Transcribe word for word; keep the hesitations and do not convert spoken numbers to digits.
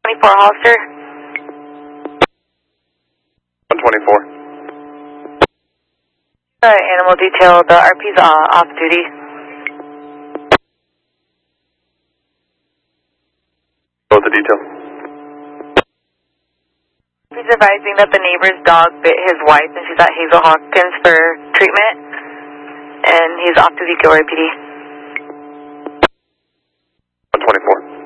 twenty-four Hollister. one twenty-four. Uh, animal detail, the R P's uh, off duty. Go with the detail. He's advising that the neighbor's dog bit his wife and she's at Hazel Hawkins for treatment. And he's off duty, Gilroy P D. one twenty-four.